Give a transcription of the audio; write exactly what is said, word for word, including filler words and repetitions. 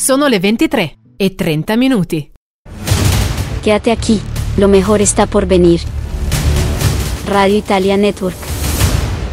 Sono le ventitré e trenta minuti. Quédate aquí, lo mejor está por venir. Radio Italia Network.